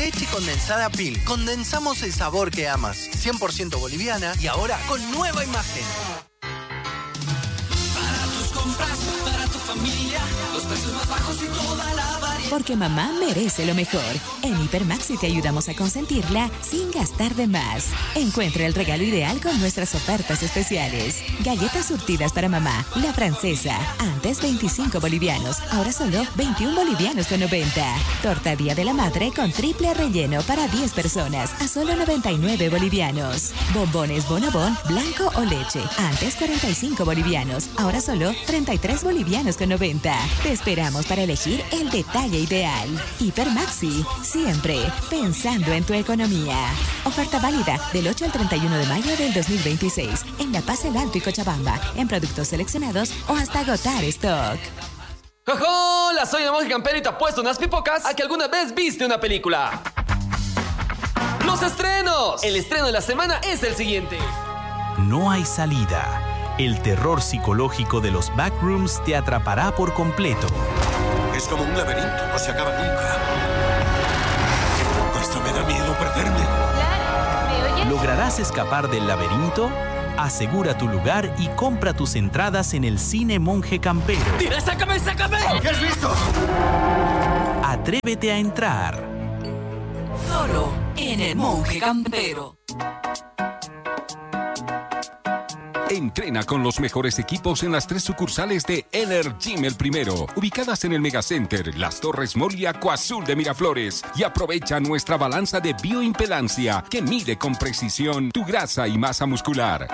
Leche condensada Pil. Condensamos el sabor que amas. 100% boliviana y ahora con nueva imagen. Para tus compras, para tu familia, los precios más bajos y toda la variedad. Porque mamá merece lo mejor. En Hipermaxi te ayudamos a consentirla sin gastar de más. Encuentra el regalo ideal con nuestras ofertas especiales. Galletas surtidas para mamá, la francesa. Antes 25 bolivianos, ahora solo 21 bolivianos con 90. Torta Día de la Madre con triple relleno para 10 personas a solo 99 bolivianos. Bombones Bonobón, blanco o leche. Antes 45 bolivianos, ahora solo 33 bolivianos con 90. Te esperamos para elegir el detalle ideal. Hipermaxi, siempre pensando en tu economía. Oferta válida del 8 al 31 de mayo del 2026 en La Paz, El Alto y Cochabamba, en productos seleccionados o hasta agotar stock. ¡Hola! Soy el monje campero y te apuesto unas pipocas a que alguna vez viste una película. ¡Los estrenos! El estreno de la semana es el siguiente. No hay salida. El terror psicológico de los backrooms te atrapará por completo. Es como un laberinto, no se acaba nunca. Esto me da miedo perderme. ¿Me oyes? ¿Lograrás escapar del laberinto? Asegura tu lugar y compra tus entradas en el Cine Monje Campero. ¡Tira, sácame, sácame! ¿Qué has visto? Atrévete a entrar. Solo en el Monje Campero. Entrena con los mejores equipos en las 3 sucursales de Energym El Primero, ubicadas en el Megacenter, Las Torres Mall y Acuazul de Miraflores. Y aprovecha nuestra balanza de bioimpedancia que mide con precisión tu grasa y masa muscular.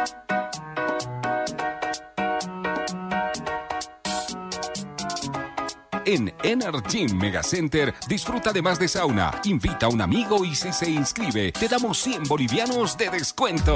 En Energym Megacenter disfruta además de sauna, invita a un amigo y si se inscribe te damos 100 bolivianos de descuento.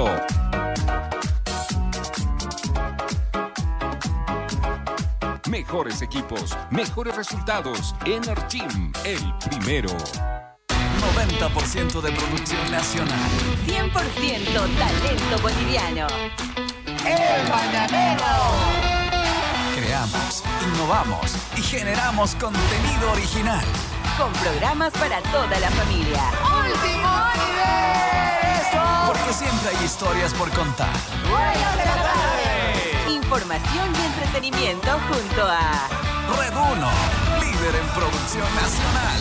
Mejores equipos, mejores resultados. Energym, el primero. 90% de producción nacional. 100% talento boliviano. ¡El Mañanero! Creamos, innovamos y generamos contenido original. Con programas para toda la familia. ¡Último universo! Porque siempre hay historias por contar. ¡Buenas de la tarde! Información y entretenimiento junto a Red 1, líder en producción nacional.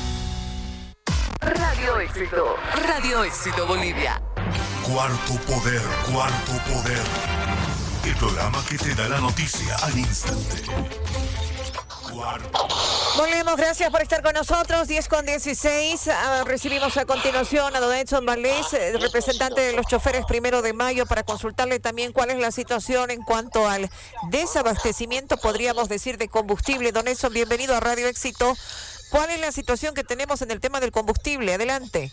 Radio Éxito. Radio Éxito Bolivia. Cuarto Poder, Cuarto Poder. El programa que te da la noticia al instante. Volvemos, gracias por estar con nosotros. 10:16. Recibimos a continuación a don Edson Valdés, representante de los choferes 1 de mayo, para consultarle también cuál es la situación en cuanto al desabastecimiento, podríamos decir, de combustible. Don Edson, bienvenido a Radio Éxito. ¿Cuál es la situación que tenemos en el tema del combustible? Adelante.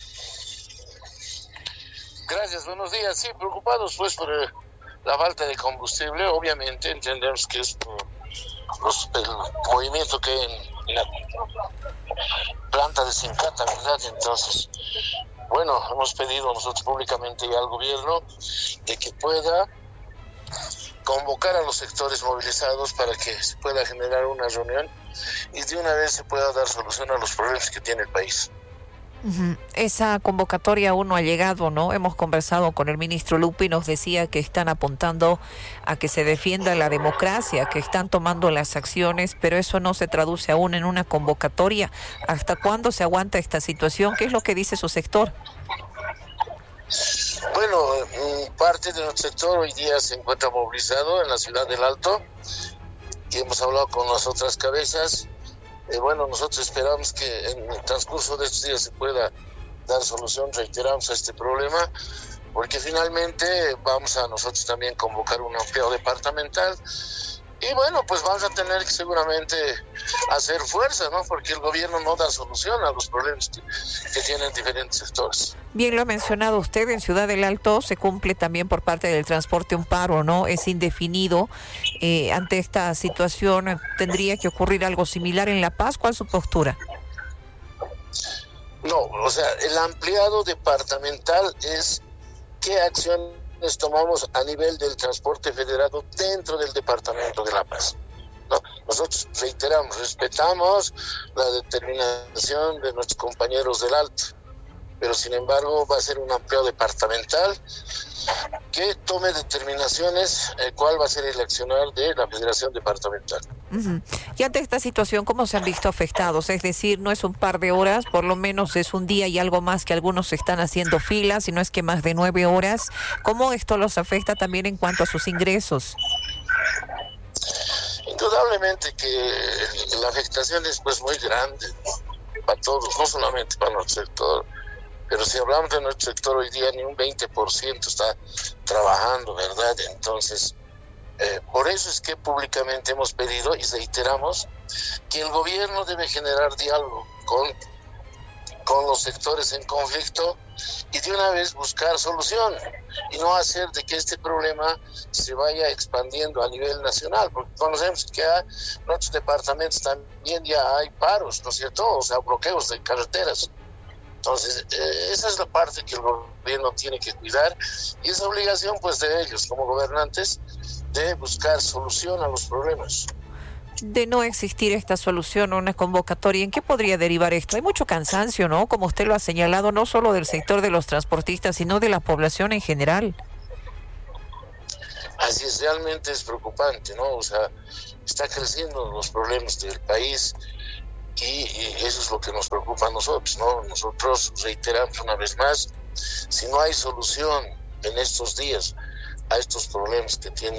Gracias, buenos días. Sí, preocupados pues por la falta de combustible. Obviamente entendemos que es por el movimiento que hay en la planta de Sincata, ¿verdad? Entonces, bueno, hemos pedido nosotros públicamente ya al gobierno de que pueda convocar a los sectores movilizados para que se pueda generar una reunión y de una vez se pueda dar solución a los problemas que tiene el país. Esa convocatoria aún no ha llegado, ¿no? Hemos conversado con el ministro Lupi y nos decía que están apuntando a que se defienda la democracia, que están tomando las acciones, pero eso no se traduce aún en una convocatoria. ¿Hasta cuándo se aguanta esta situación? ¿Qué es lo que dice su sector? Bueno, parte de nuestro sector hoy día se encuentra movilizado en la ciudad del Alto y hemos hablado con las otras cabezas. Bueno, nosotros esperamos que en el transcurso de estos días se pueda dar solución, reiteramos, a este problema, porque finalmente vamos a nosotros también convocar un ampliado departamental y bueno, pues vamos a tener que seguramente hacer fuerza, ¿no? Porque el gobierno no da solución a los problemas que tienen diferentes sectores. Bien lo ha mencionado usted, en Ciudad del Alto se cumple también por parte del transporte un paro, ¿no? Es indefinido. Ante esta situación, ¿tendría que ocurrir algo similar en La Paz? ¿Cuál es su postura? No, o sea, el ampliado departamental es qué acciones tomamos a nivel del transporte federado dentro del departamento de La Paz. No, nosotros reiteramos, respetamos la determinación de nuestros compañeros del Alto, pero sin embargo va a ser un ampliado departamental que tome determinaciones cuál va a ser el accionar de la Federación Departamental. Y ante esta situación, ¿cómo se han visto afectados? Es decir, no es un par de horas, por lo menos es un día y algo más que algunos están haciendo filas, y no es que más de 9 horas. ¿Cómo esto los afecta también en cuanto a sus ingresos? Indudablemente que la afectación es pues muy grande, ¿no? Para todos, no solamente para nuestro sector, pero si hablamos de nuestro sector hoy día ni un 20% está trabajando, ¿verdad? Entonces, por eso es que públicamente hemos pedido y reiteramos que el gobierno debe generar diálogo con los sectores en conflicto y de una vez buscar solución y no hacer de que este problema se vaya expandiendo a nivel nacional, porque conocemos que en otros departamentos también ya hay paros, ¿no es cierto? O sea, bloqueos de carreteras. Entonces, esa es la parte que el gobierno tiene que cuidar y es obligación pues de ellos como gobernantes de buscar solución a los problemas. De no existir esta solución o una convocatoria, ¿en qué podría derivar esto? Hay mucho cansancio, ¿no? Como usted lo ha señalado, no solo del sector de los transportistas, sino de la población en general. Así es, realmente es preocupante, ¿no? O sea, está creciendo los problemas del país y eso es lo que nos preocupa a nosotros, ¿no? Nosotros reiteramos una vez más, si no hay solución en estos días a estos problemas que tiene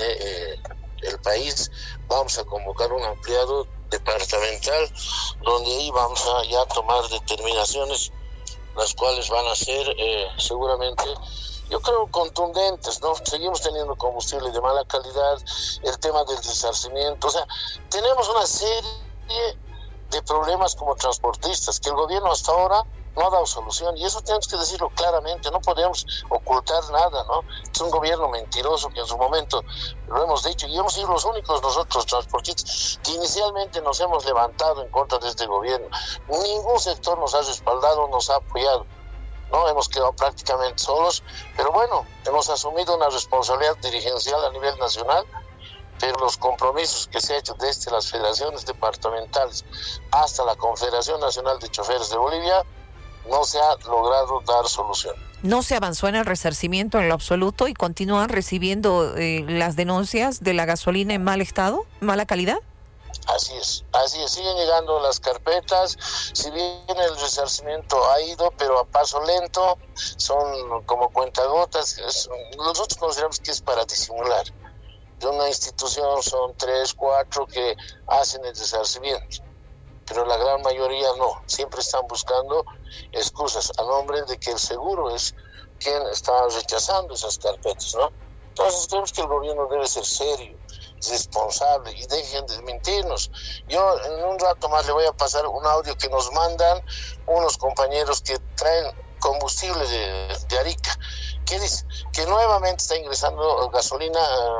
el país, vamos a convocar un ampliado departamental donde ahí vamos a ya tomar determinaciones, las cuales van a ser seguramente, yo creo, contundentes, ¿no? Seguimos teniendo combustible de mala calidad, el tema del resarcimiento, o sea, tenemos una serie de problemas como transportistas que el gobierno hasta ahora no ha dado solución, y eso tenemos que decirlo claramente, no podemos ocultar nada, ¿no? Es un gobierno mentiroso que en su momento lo hemos dicho, y hemos sido los únicos nosotros transportistas que inicialmente nos hemos levantado en contra de este gobierno. Ningún sector nos ha respaldado, nos ha apoyado, ¿no? Hemos quedado prácticamente solos, pero bueno, hemos asumido una responsabilidad dirigencial a nivel nacional, pero los compromisos que se ha hecho desde las federaciones departamentales hasta la Confederación Nacional de Choferes de Bolivia, no se ha logrado dar solución. No se avanzó en el resarcimiento en lo absoluto y continúan recibiendo las denuncias de la gasolina en mal estado, mala calidad. Así es, siguen llegando las carpetas, si bien el resarcimiento ha ido, pero a paso lento, son como cuentagotas, nosotros consideramos que es para disimular. De una institución son 3, 4 que hacen el resarcimiento, pero la gran mayoría no, siempre están buscando excusas a nombre de que el seguro es quien está rechazando esas carpetas, ¿no? Entonces creemos que el gobierno debe ser serio, responsable y dejen de mentirnos. Yo en un rato más le voy a pasar un audio que nos mandan unos compañeros que traen combustible de Arica, que dice que nuevamente está ingresando gasolina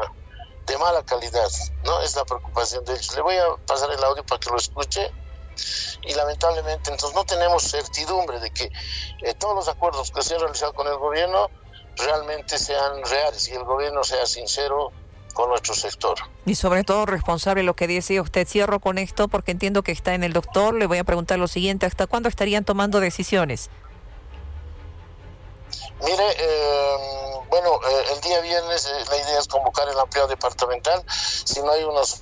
de mala calidad, ¿no? Es la preocupación de ellos. Le voy a pasar el audio para que lo escuche. Y lamentablemente entonces no tenemos certidumbre de que todos los acuerdos que se han realizado con el gobierno realmente sean reales y el gobierno sea sincero con nuestro sector. Y sobre todo responsable, lo que decía usted. Cierro con esto porque entiendo que está en el doctor. Le voy a preguntar lo siguiente: ¿hasta cuándo estarían tomando decisiones? Mire, el día viernes la idea es convocar el ampliado departamental. Si no hay unos...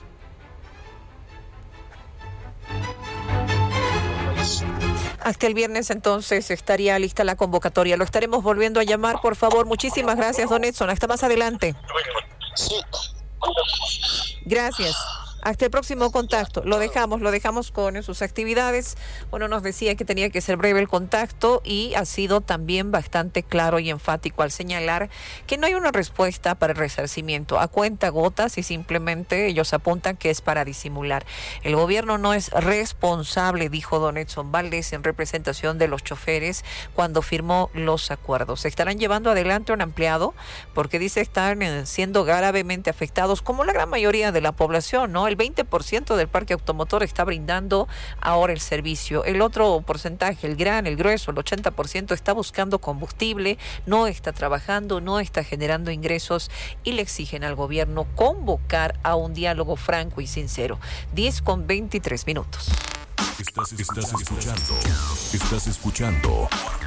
Hasta el viernes entonces estaría lista la convocatoria. Lo estaremos volviendo a llamar, por favor. Muchísimas gracias, don Edson. Hasta más adelante. Sí. Gracias. Hasta el próximo contacto. Lo dejamos con sus actividades. Bueno, nos decía que tenía que ser breve el contacto y ha sido también bastante claro y enfático al señalar que no hay una respuesta para el resarcimiento a cuentagotas y simplemente ellos apuntan que es para disimular. El gobierno no es responsable, dijo don Edson Valdés en representación de los choferes cuando firmó los acuerdos. Se estarán llevando adelante un ampliado porque dice están siendo gravemente afectados como la gran mayoría de la población, ¿no? El 20% del parque automotor está brindando ahora el servicio. El otro porcentaje, el grueso, el 80% está buscando combustible, no está trabajando, no está generando ingresos y le exigen al gobierno convocar a un diálogo franco y sincero. 10:23 minutos. Estás escuchando